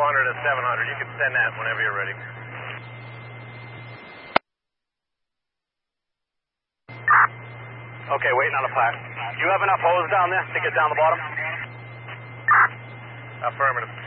and 700. You can send that whenever you're ready. Okay, waiting on the flash. Do you have enough hose down there to get down the bottom? Affirmative.